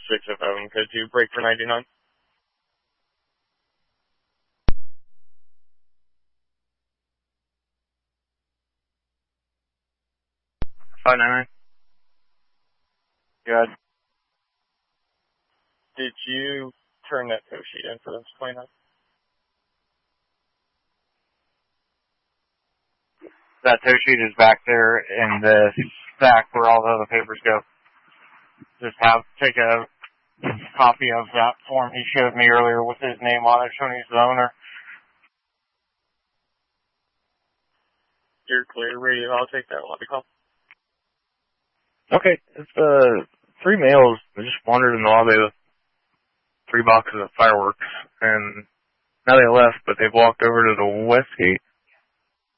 6 of them. Could you break for 99? 599. Good. Did you turn that tow sheet in for them to clean up? That tow sheet is back there in the stack where all the other papers go. Just take a copy of that form he showed me earlier with his name on it, showing he's the owner. You're clear, radio. I'll take that lobby call. Okay, it's 3 males. They just wandered in the lobby with 3 boxes of fireworks, and now they left, but they've walked over to the west gate.